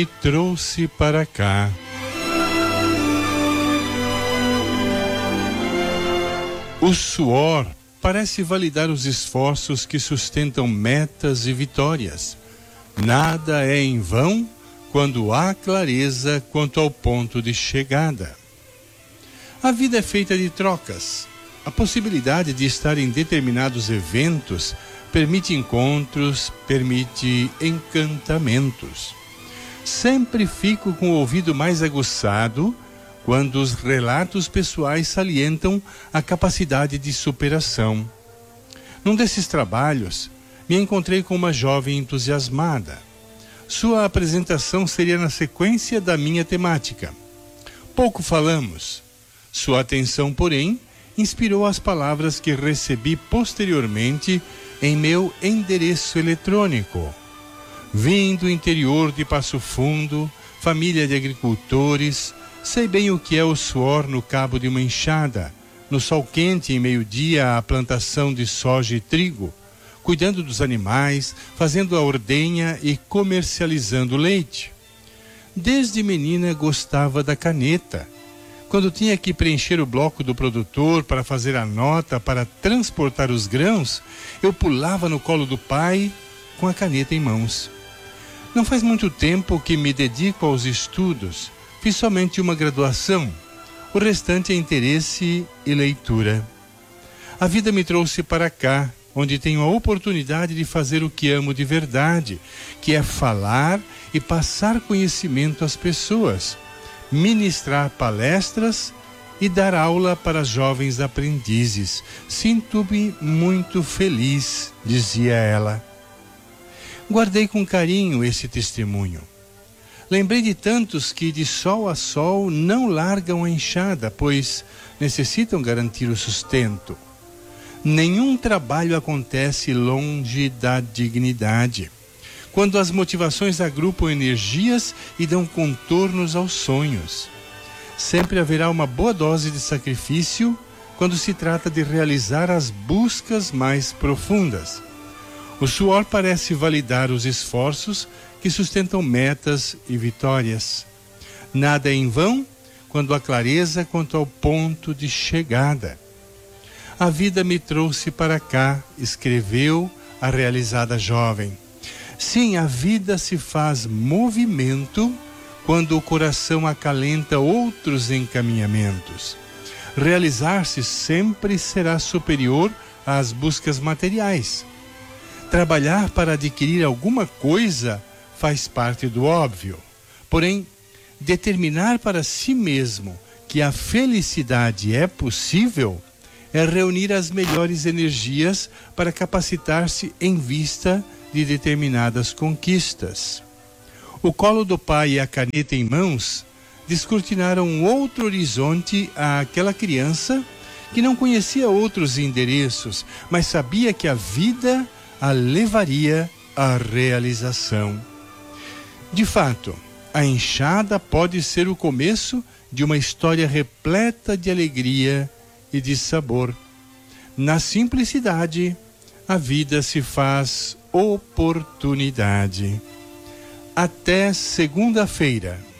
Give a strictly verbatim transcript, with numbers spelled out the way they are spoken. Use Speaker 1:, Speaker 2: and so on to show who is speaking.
Speaker 1: me trouxe para cá. O suor parece validar os esforços que sustentam metas e vitórias. Nada é em vão quando há clareza quanto ao ponto de chegada. A vida é feita de trocas. A possibilidade de estar em determinados eventos permite encontros, permite encantamentos. Sempre fico com o ouvido mais aguçado quando os relatos pessoais salientam a capacidade de superação. Num desses trabalhos, me encontrei com uma jovem entusiasmada. Sua apresentação seria na sequência da minha temática. Pouco falamos. Sua atenção, porém, inspirou as palavras que recebi posteriormente em meu endereço eletrônico. Vim do interior de Passo Fundo, família de agricultores, sei bem o que é o suor no cabo de uma enxada, no sol quente em meio-dia a plantação de soja e trigo, cuidando dos animais, fazendo a ordenha e comercializando leite. Desde menina gostava da caneta. Quando tinha que preencher o bloco do produtor para fazer a nota para transportar os grãos, eu pulava no colo do pai com a caneta em mãos. Não faz muito tempo que me dedico aos estudos. Fiz somente uma graduação. O restante é interesse e leitura. A vida me trouxe para cá, onde tenho a oportunidade de fazer o que amo de verdade, que é falar e passar conhecimento às pessoas, ministrar palestras e dar aula para jovens aprendizes. Sinto-me muito feliz, dizia ela. Guardei com carinho esse testemunho. Lembrei de tantos que de sol a sol não largam a enxada, pois necessitam garantir o sustento. Nenhum trabalho acontece longe da dignidade. Quando as motivações agrupam energias e dão contornos aos sonhos. Sempre haverá uma boa dose de sacrifício quando se trata de realizar as buscas mais profundas. O suor parece validar os esforços que sustentam metas e vitórias. Nada é em vão quando há clareza quanto ao ponto de chegada. A vida me trouxe para cá, escreveu a realizada jovem. Sim, a vida se faz movimento quando o coração acalenta outros encaminhamentos. Realizar-se sempre será superior às buscas materiais. Trabalhar para adquirir alguma coisa faz parte do óbvio. Porém, determinar para si mesmo que a felicidade é possível é reunir as melhores energias para capacitar-se em vista de determinadas conquistas. O colo do pai e a caneta em mãos descortinaram um outro horizonte àquela criança que não conhecia outros endereços, mas sabia que a vida a levaria à realização. De fato, a enxada pode ser o começo de uma história repleta de alegria e de sabor. Na simplicidade, a vida se faz oportunidade. Até segunda-feira.